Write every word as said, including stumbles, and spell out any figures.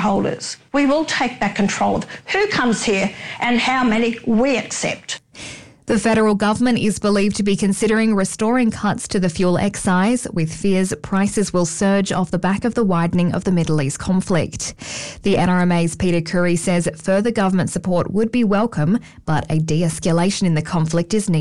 holders. We will take back control of who comes here and how many we accept. The federal government is believed to be considering restoring cuts to the fuel excise, with fears prices will surge off the back of the widening of the Middle East conflict. The N R M A's Peter Curry says further government support would be welcome, but a de-escalation in the conflict is needed.